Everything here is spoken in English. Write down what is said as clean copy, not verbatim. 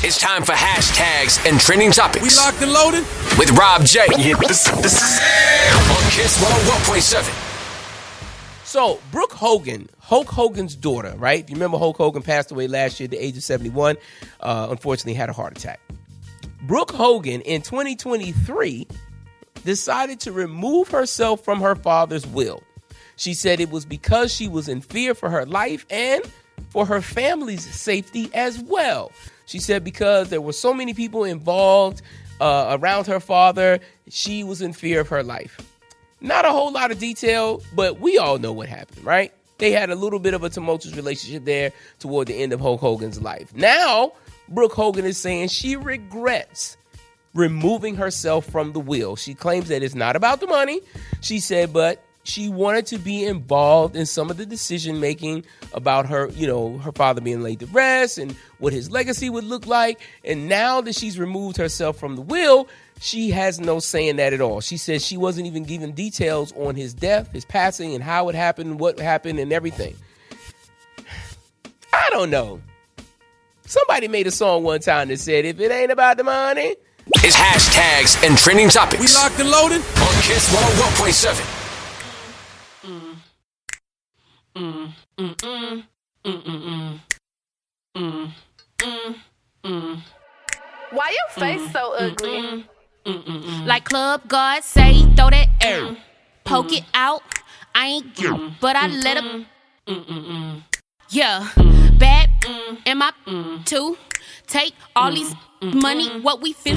It's time for hashtags and trending topics. We locked and loaded? With Rob J. Yeah, this is on Kiss 101.7. So, Brooke Hogan, Hulk Hogan's daughter, right? You remember Hulk Hogan passed away last year at the age of 71. Unfortunately, had a heart attack. Brooke Hogan, in 2023, decided to remove herself from her father's will. She said it was because she was in fear for her life and for her family's safety as well. She said because there were so many people involved around her father, she was in fear of her life. Not a whole lot of detail, but we all know what happened, right? They had a little bit of a tumultuous relationship there toward the end of Hulk Hogan's life. Now, Brooke Hogan is saying she regrets removing herself from the will. She claims that it's not about the money. She said, but she wanted to be involved in some of the decision making about her, her father being laid to rest and what his legacy would look like. And now that she's removed herself from the will, she has no say in that at all. She says she wasn't even given details on his death, his passing, and how it happened, what happened, and everything. I don't know. Somebody made a song one time that said, if it ain't about the money. It's hashtags and trending topics. We locked and loaded? On Kiss 101.7. Why your face so ugly? Like Club God say, throw that air. Poke it out. I ain't you, but I let him. Yeah, bad in my too. Take all these money, what we fin